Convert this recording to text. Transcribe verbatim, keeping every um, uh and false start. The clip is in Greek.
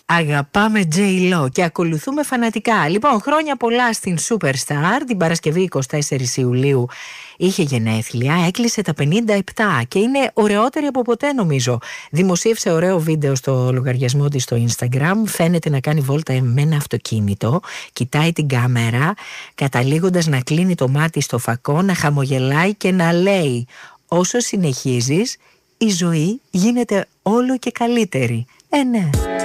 Αγαπάμε J-Lo και ακολουθούμε φανατικά. Λοιπόν, χρόνια πολλά στην Superstar. Την Παρασκευή εικοστή τέταρτη Ιουλίου είχε γενέθλια, έκλεισε τα πενήντα επτά και είναι ωραιότερη από ποτέ νομίζω. Δημοσίευσε ωραίο βίντεο στο λογαριασμό της στο Instagram. Φαίνεται να κάνει βόλτα με ένα αυτοκίνητο, κοιτάει την κάμερα, καταλήγοντας να κλείνει το μάτι στο φακό, να χαμογελάει και να λέει: όσο συνεχίζεις, η ζωή γίνεται όλο και καλύτερη. Ε, ναι.